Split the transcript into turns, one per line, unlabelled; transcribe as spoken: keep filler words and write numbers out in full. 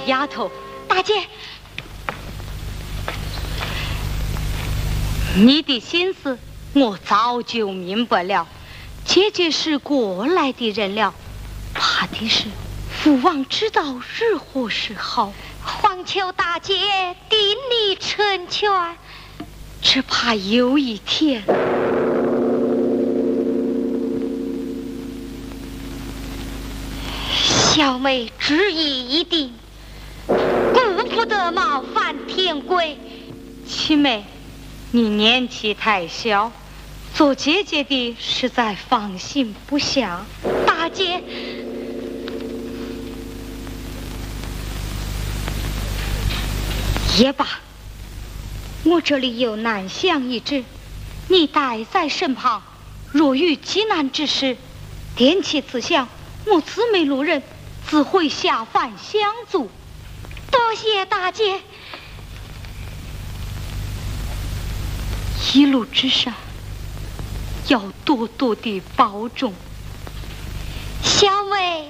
丫头，
大姐，
你的心思我早就明白了。姐姐是过来的人了，怕的是父王知道如何是好。
黄求大姐鼎力成全，
只怕有一天，
小妹旨意已定，顾不得冒犯天规。
七妹，你年纪太小，做姐姐的实在放心不下。
大姐，
也罢，我这里有南香一支，你带在身旁，若遇急难之时，掂起此香，我姊妹路人自会下凡相助。
多谢大姐。
一路之上要多多的保重。
小妹